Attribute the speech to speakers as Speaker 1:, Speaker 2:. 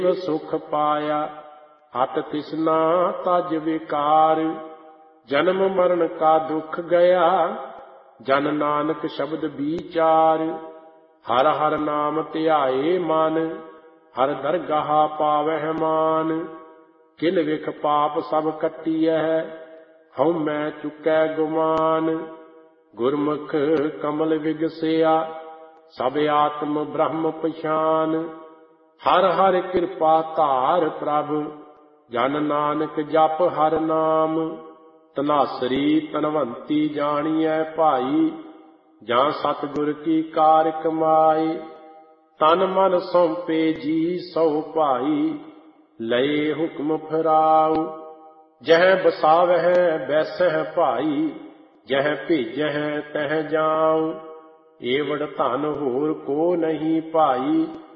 Speaker 1: सुख पाया हत तृष्णा तज विकार। जन्म मरण का दुख गया जन नानक शब्द विचार। हर हर नाम ध्याए मन हर दरगाह पावह मान। किल विख पाप सब कटियह हऊँ मैं चुकै गुमान। गुरमुख कमल विगसिया सब आत्म ब्रह्म पछान। हर हर कृपा धार प्रभ जन नानक जप हर नाम। तनासरी तनवंती जानिए भाई जां सतगुर की कार कमाई। तन मन सौंपे जी सौ भाई लए हुक्म फराऊ। जह बसावह बैसह भाई जह भेजह तह जाऊं। एवड़ धन होर को नहीं भाई